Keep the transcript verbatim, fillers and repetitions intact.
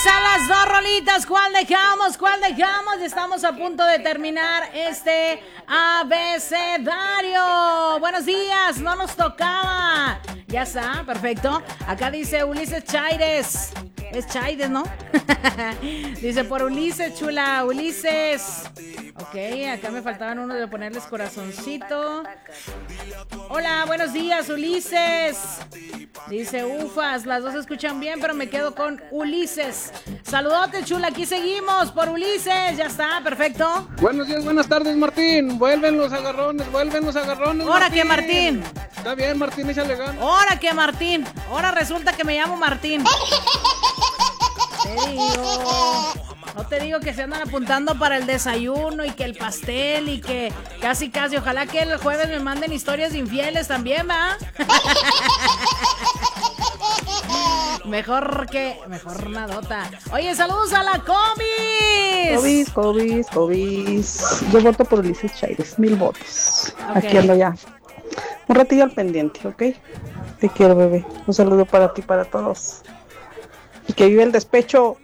Vamos a las dos rolitas. ¿Cuál dejamos? ¿Cuál dejamos? Estamos a punto de terminar este abecedario. Buenos días, no nos tocaba. Ya está, perfecto. Acá dice Ulises Chaires. Es Chaires, ¿no? Dice por Ulises, chula, Ulises. Ok, acá me faltaban uno de ponerles corazoncito. Hola, buenos días, Ulises. Dice ufas, las dos se escuchan bien, pero me quedo con Ulises. Saludote, chula, aquí seguimos por Ulises. Ya está, perfecto. Buenos días, buenas tardes, Martín. Vuelven los agarrones, vuelven los agarrones. Ahora que Martín. Está bien, Martín, échale ganas. Ahora que Martín. Ahora resulta que me llamo Martín. Te digo. No te digo que se andan apuntando para el desayuno y que el pastel y que casi casi, ojalá que el jueves me manden historias de infieles también, ¿va? Mejor que, mejor nadota. Oye, saludos a la Comis. Comis, Comis, Comis. Yo voto por Ulises Chaires, mil votos. Okay. Aquí ando ya. Un ratillo al pendiente, ¿ok? Te quiero, bebé. Un saludo para ti, para todos. Y que vive el despecho.